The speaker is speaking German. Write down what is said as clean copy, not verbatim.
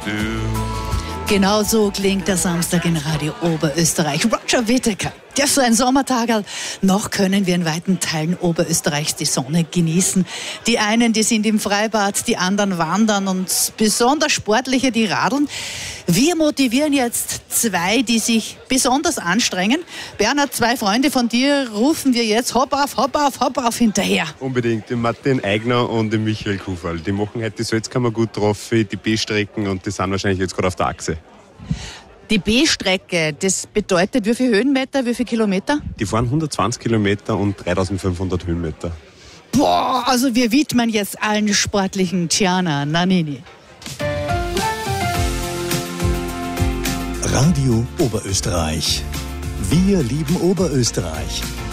Genau so klingt der Samstag in Radio Oberösterreich. Roger Whittaker. Ja, so ein Sommertag. Noch können wir in weiten Teilen Oberösterreichs die Sonne genießen. Die einen, die sind im Freibad, die anderen wandern und besonders Sportliche, die radeln. Wir motivieren jetzt zwei, die sich besonders anstrengen. Bernhard, zwei Freunde von dir rufen wir jetzt hopp auf hinterher. Unbedingt, den Martin Eigner und den Michael Kufal. Die machen heute die Salzkammer gut drauf, die B-Strecken und die sind wahrscheinlich jetzt gerade auf der Achse. Die B-Strecke, das bedeutet wie viele Höhenmeter, wie viele Kilometer? Die fahren 120 Kilometer und 3500 Höhenmeter. Boah, also wir widmen jetzt allen sportlichen Tiana Nannini. Radio Oberösterreich. Wir lieben Oberösterreich.